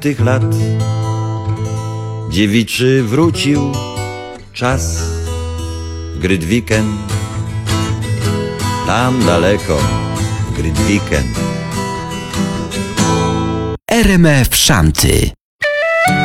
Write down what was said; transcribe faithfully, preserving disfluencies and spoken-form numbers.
tych lat dziewiczy wrócił czas. Grydviken, tam daleko, Grydviken. R M F Szanty.